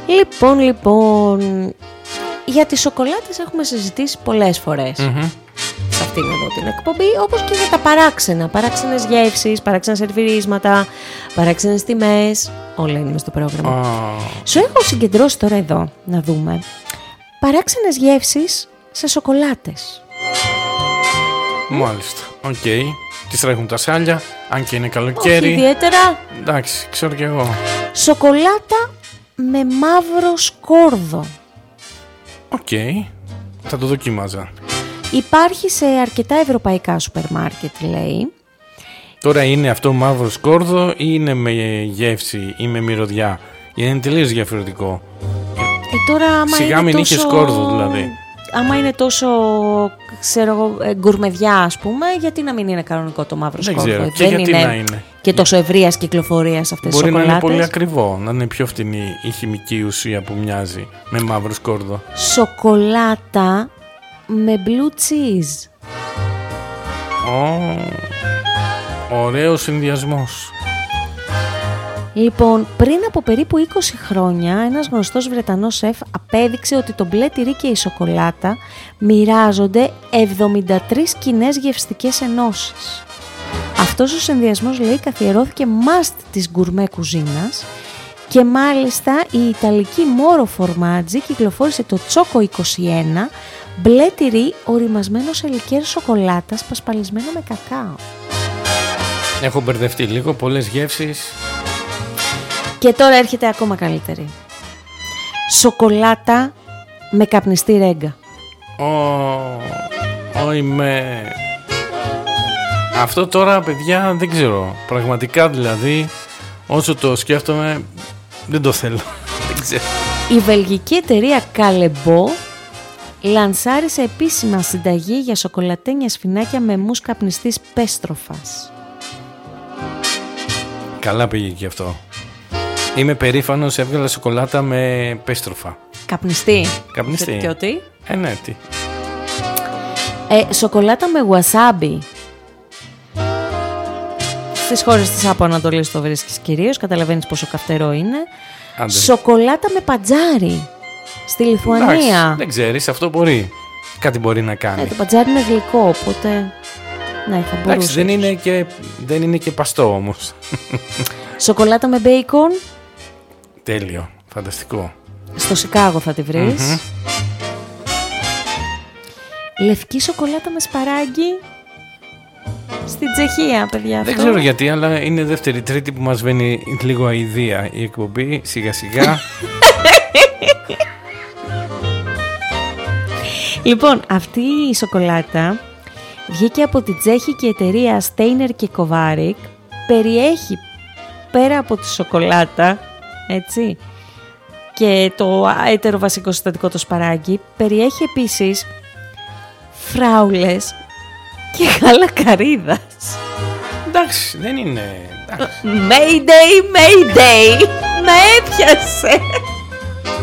Λοιπόν, για τις σοκολάτες έχουμε συζητήσει πολλές φορές σε αυτήν εδώ την εκπομπή, όπως και για τα παράξενες γεύσεις, παράξενα σερβιρίσματα, παράξενες τιμές, όλα είναι μες στο πρόγραμμα. Σου έχω συγκεντρώσει τώρα εδώ, να δούμε, παράξενες γεύσεις σε σοκολάτες. Μάλιστα, οκ. Τις τρέχουν τα σάλια, αν και είναι καλοκαίρι. Όχι ιδιαίτερα. Εντάξει, ξέρω κι εγώ. Σοκολάτα με μαύρο σκόρδο. Οκ, θα το δοκίμαζα. Υπάρχει σε αρκετά ευρωπαϊκά σούπερ μάρκετ, λέει. Τώρα είναι αυτό μαύρο σκόρδο ή είναι με γεύση ή με μυρωδιά? Είναι τελείως διαφορετικό. Τώρα, άμα σιγά μην είχε σκόρδο δηλαδή. Άμα είναι τόσο, ξέρω, γκουρμεδιά, ας πούμε, γιατί να μην είναι κανονικό το μαύρο σκόρδο? Δεν ξέρω. Και γιατί να είναι. Και τόσο ευρείας κυκλοφορίας αυτές τις σοκολάτες. Μπορεί να είναι πολύ ακριβό, να είναι πιο φτηνή η χημική ουσία που μοιάζει με μαύρο σκόρδο. Σοκολάτα με blue cheese. Ωραίος συνδυασμός. Λοιπόν, πριν από περίπου 20 χρόνια, ένας γνωστός Βρετανός σεφ απέδειξε ότι το μπλε τυρί και η σοκολάτα μοιράζονται 73 κοινές γευστικές ενώσεις. Αυτός ο συνδυασμός, λέει, καθιερώθηκε must της γκουρμέ κουζίνας και μάλιστα η Ιταλική Moro Formaggi κυκλοφόρησε το Τσόκο 21, μπλε τυρί οριμασμένο σε λικέρ σοκολάτας πασπαλισμένο με κακάο. Έχω μπερδευτεί λίγο, πολλές γεύσεις. Και τώρα έρχεται ακόμα καλύτερη. Σοκολάτα με καπνιστή ρέγγα. Αυτό τώρα, παιδιά, δεν ξέρω. Πραγματικά δηλαδή, όσο το σκέφτομαι, δεν το θέλω. Δεν ξέρω. Η βελγική εταιρεία Callebaut λανσάρισε επίσημα συνταγή για σοκολατένια σφινάκια με μους καπνιστής πέστροφας. Καλά πήγε και αυτό. Είμαι περήφανος, έβγαλα σοκολάτα με πέστροφα. Καπνιστή. Καπνιστή. Και τι? Ναι, τι. Σοκολάτα με wasabi. Στις χώρες της Άπο Ανατολής το βρίσκεις κυρίως, καταλαβαίνεις πόσο καυτερό είναι. Άντε. Σοκολάτα με πατζάρι. Στη Λιθουανία. Εντάξει, δεν ξέρεις, αυτό μπορεί. Κάτι μπορεί να κάνει. Το πατζάρι είναι γλυκό, οπότε ναι, θα μπορούσε. Εντάξει, δεν είναι και παστό όμως. Σοκολάτα με μπέικον. Τέλειο, φανταστικό. Στο Σικάγο θα τη βρεις. Λευκή σοκολάτα με σπαράγγι. Στην Τσεχία, παιδιά. Δεν ξέρω γιατί, αλλά είναι δεύτερη-τρίτη που μας βαίνει λίγο αηδία η εκπομπή, σιγά-σιγά. Λοιπόν, αυτή η σοκολάτα βγήκε από τη τσέχικη εταιρεία Steiner και Kovarik. Περιέχει, πέρα από τη σοκολάτα, έτσι, και το έτερο βασικό συστατικό, το σπαράγγι, περιέχει επίσης φράουλες και γάλα καρύδας. Εντάξει, δεν είναι... Mayday, Mayday, με έπιασε.